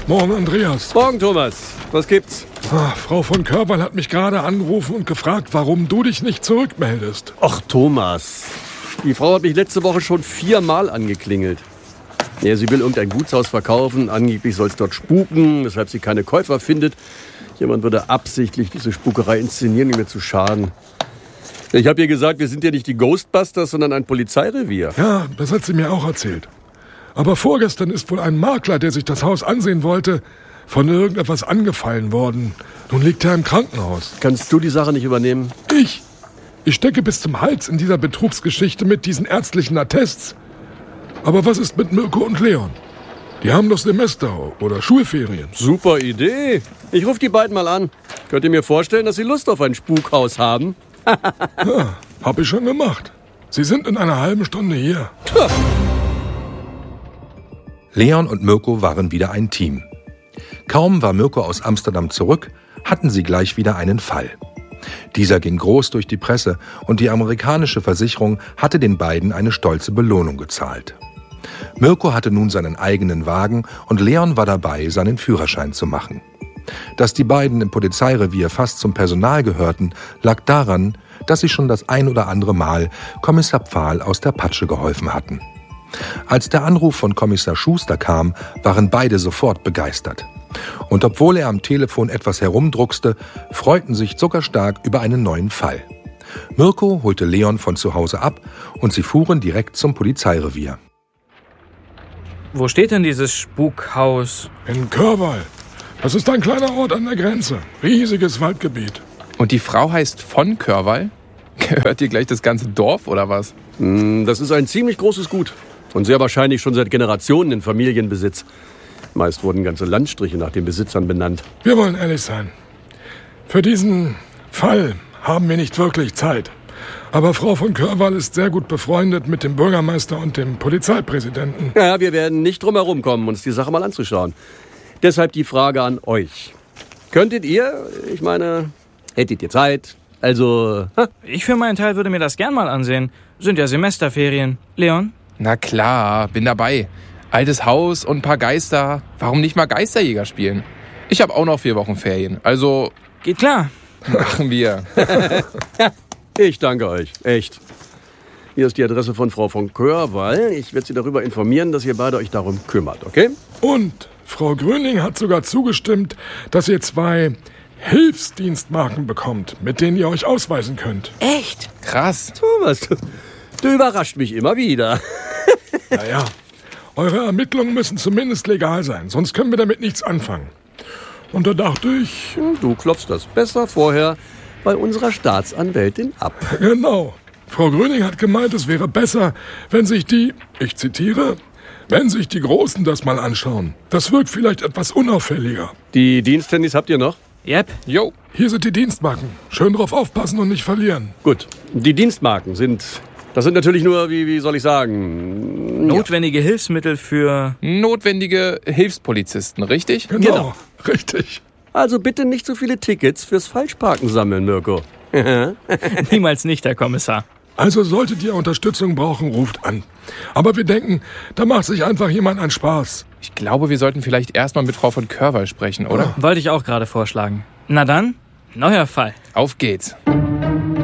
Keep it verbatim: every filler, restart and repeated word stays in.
Morgen, Andreas. Morgen, Thomas. Was gibt's? Ach, Frau von Körwall hat mich gerade angerufen und gefragt, warum du dich nicht zurückmeldest. Ach, Thomas. Die Frau hat mich letzte Woche schon viermal angeklingelt. Ja, sie will irgendein Gutshaus verkaufen. Angeblich soll es dort spuken, weshalb sie keine Käufer findet. Jemand würde absichtlich diese Spukerei inszenieren, um mir zu schaden. Ich habe ihr gesagt, wir sind ja nicht die Ghostbusters, sondern ein Polizeirevier. Ja, das hat sie mir auch erzählt. Aber vorgestern ist wohl ein Makler, der sich das Haus ansehen wollte, von irgendetwas angefallen worden. Nun liegt er im Krankenhaus. Kannst du die Sache nicht übernehmen? Ich? Ich stecke bis zum Hals in dieser Betrugsgeschichte mit diesen ärztlichen Attests. Aber was ist mit Mirko und Leon? Die haben doch Semester oder Schulferien. Super Idee. Ich rufe die beiden mal an. Könnt ihr mir vorstellen, dass sie Lust auf ein Spukhaus haben? Ja, hab ich schon gemacht. Sie sind in einer halben Stunde hier. Leon und Mirko waren wieder ein Team. Kaum war Mirko aus Amsterdam zurück, hatten sie gleich wieder einen Fall. Dieser ging groß durch die Presse und die amerikanische Versicherung hatte den beiden eine stolze Belohnung gezahlt. Mirko hatte nun seinen eigenen Wagen und Leon war dabei, seinen Führerschein zu machen. Dass die beiden im Polizeirevier fast zum Personal gehörten, lag daran, dass sie schon das ein oder andere Mal Kommissar Pfahl aus der Patsche geholfen hatten. Als der Anruf von Kommissar Schuster kam, waren beide sofort begeistert. Und obwohl er am Telefon etwas herumdruckste, freuten sich zuckerstark über einen neuen Fall. Mirko holte Leon von zu Hause ab und sie fuhren direkt zum Polizeirevier. Wo steht denn dieses Spukhaus? In Körwall. Das ist ein kleiner Ort an der Grenze. Riesiges Waldgebiet. Und die Frau heißt von Körwall? Gehört dir gleich das ganze Dorf oder was? Das ist ein ziemlich großes Gut. Und sehr wahrscheinlich schon seit Generationen in Familienbesitz. Meist wurden ganze Landstriche nach den Besitzern benannt. Wir wollen ehrlich sein. Für diesen Fall haben wir nicht wirklich Zeit. Aber Frau von Körwall ist sehr gut befreundet mit dem Bürgermeister und dem Polizeipräsidenten. Ja, wir werden nicht drum herum kommen, uns die Sache mal anzuschauen. Deshalb die Frage an euch. Könntet ihr, ich meine, hättet ihr Zeit? Also, ha? Ich für meinen Teil würde mir das gern mal ansehen. Sind ja Semesterferien. Leon? Na klar, bin dabei. Altes Haus und ein paar Geister. Warum nicht mal Geisterjäger spielen? Ich habe auch noch vier Wochen Ferien. Also, Geht klar. machen wir. Ich danke euch, echt. Hier ist die Adresse von Frau von Körwall. Ich werde Sie darüber informieren, dass ihr beide euch darum kümmert, okay? Und Frau Gröning hat sogar zugestimmt, dass ihr zwei Hilfsdienstmarken bekommt, mit denen ihr euch ausweisen könnt. Echt? Krass. Thomas, du, du überrascht mich immer wieder. Naja, eure Ermittlungen müssen zumindest legal sein, sonst können wir damit nichts anfangen. Und da dachte ich... Du klopfst das besser vorher bei unserer Staatsanwältin ab. Genau. Frau Gröning hat gemeint, es wäre besser, wenn sich die, ich zitiere, wenn sich die Großen das mal anschauen. Das wirkt vielleicht etwas unauffälliger. Die Diensthandys habt ihr noch? Yep. Jo. Hier sind die Dienstmarken. Schön drauf aufpassen und nicht verlieren. Gut. Die Dienstmarken sind... Das sind natürlich nur, wie, wie soll ich sagen... Notwendige Hilfsmittel für... Notwendige Hilfspolizisten, richtig? Genau, Genau. richtig. Also bitte nicht so viele Tickets fürs Falschparken sammeln, Mirko. Niemals nicht, Herr Kommissar. Also solltet ihr Unterstützung brauchen, ruft an. Aber wir denken, da macht sich einfach jemand einen Spaß. Ich glaube, wir sollten vielleicht erstmal mit Frau von Körwall sprechen, oder? Wollte ich auch gerade vorschlagen. Na dann, neuer Fall. Auf geht's.